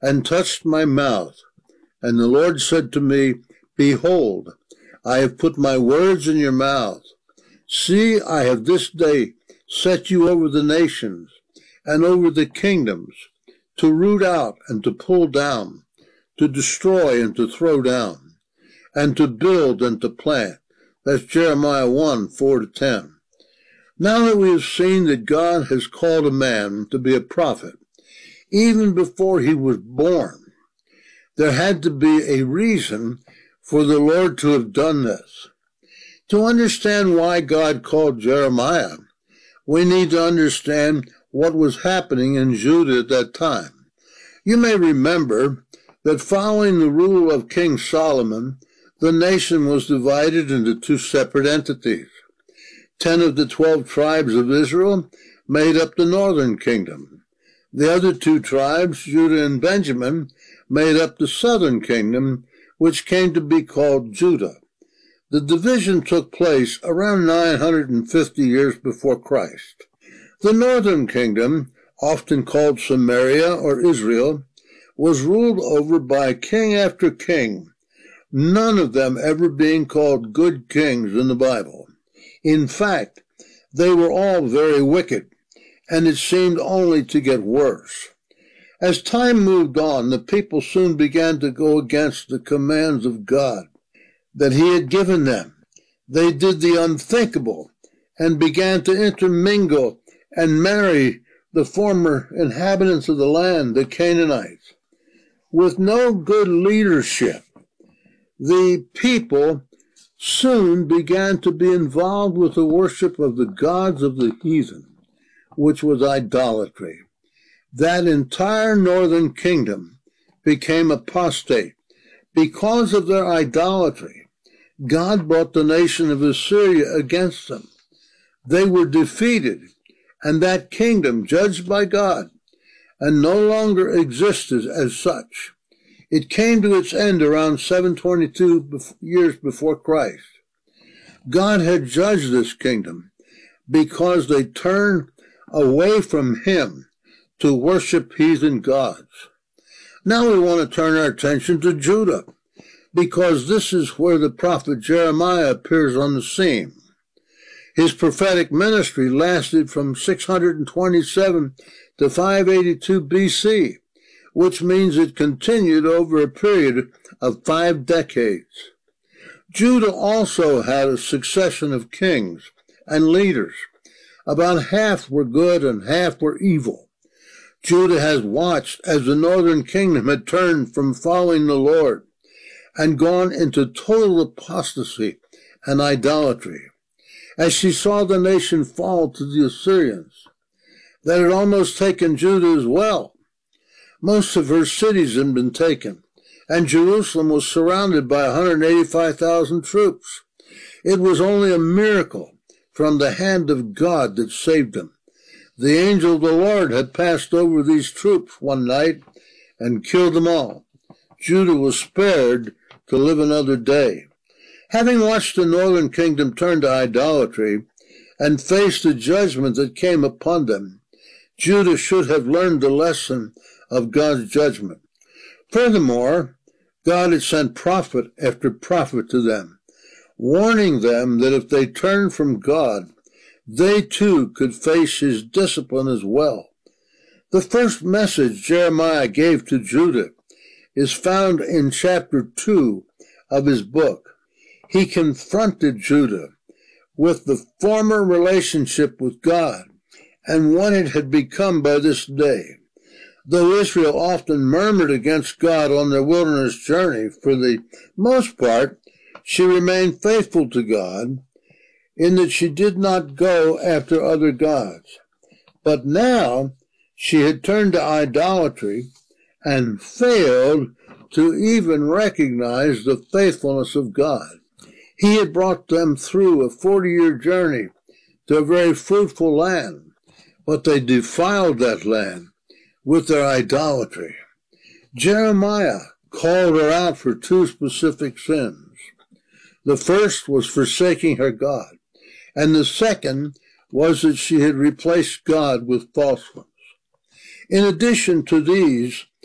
and touched my mouth. And the Lord said to me, Behold, I have put my words in your mouth. See, I have this day set you over the nations and over the kingdoms, to root out and to pull down, to destroy and to throw down, and to build and to plant. That's Jeremiah 1:4-10. Now that we have seen that God has called a man to be a prophet, even before he was born, there had to be a reason for the Lord to have done this. To understand why God called Jeremiah, we need to understand what was happening in Judah at that time. You may remember that following the rule of King Solomon, the nation was divided into two separate entities. 10 of the 12 tribes of Israel made up the northern kingdom. The other two tribes, Judah and Benjamin, made up the southern kingdom, which came to be called Judah. The division took place around 950 years before Christ. The northern kingdom, often called Samaria or Israel, was ruled over by king after king, none of them ever being called good kings in the Bible. In fact, they were all very wicked, and it seemed only to get worse. As time moved on, the people soon began to go against the commands of God that he had given them. They did the unthinkable and began to intermingle and marry the former inhabitants of the land, the Canaanites. With no good leadership, the people soon began to be involved with the worship of the gods of the heathen, which was idolatry. That entire northern kingdom became apostate. Because of their idolatry, God brought the nation of Assyria against them. They were defeated, and that kingdom, judged by God, and no longer existed as such. It came to its end around 722 years before Christ. God had judged this kingdom because they turned away from him to worship heathen gods. Now we want to turn our attention to Judah, because this is where the prophet Jeremiah appears on the scene. His prophetic ministry lasted from 627 to 582 BC, which means it continued over a period of 5 decades. Judah also had a succession of kings and leaders. About half were good and half were evil. Judah has watched as the northern kingdom had turned from following the Lord and gone into total apostasy and idolatry. As she saw the nation fall to the Assyrians, that had almost taken Judah as well. Most of her cities had been taken, and Jerusalem was surrounded by 185,000 troops. It was only a miracle from the hand of God that saved them. The angel of the Lord had passed over these troops one night and killed them all. Judah was spared to live another day. Having watched the northern kingdom turn to idolatry and face the judgment that came upon them, Judah should have learned the lesson of God's judgment. Furthermore, God had sent prophet after prophet to them, warning them that if they turned from God, they too could face his discipline as well. The first message Jeremiah gave to Judah is found in chapter 2 of his book. He confronted Judah with the former relationship with God and what it had become by this day. Though Israel often murmured against God on their wilderness journey, for the most part, she remained faithful to God in that she did not go after other gods. But now she had turned to idolatry and failed to even recognize the faithfulness of God. He had brought them through a 40-year journey to a very fruitful land, but they defiled that land with their idolatry. Jeremiah called her out for 2 specific sins. The first was forsaking her God, and the second was that she had replaced God with false ones. In addition to these,